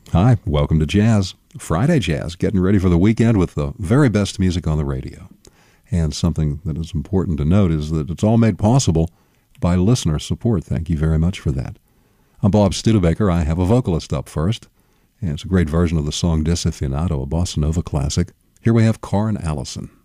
Hi, welcome to Jazz, Friday Jazz, getting ready for the weekend with the very best music on the radio. And something that is important to note is that it's all made possible by listener support. Thank you very much for that. I'm Bob Studebaker. I have a vocalist up first, and it's a great version of the song Desafinado, a bossa nova classic. Here we have Karn Allison.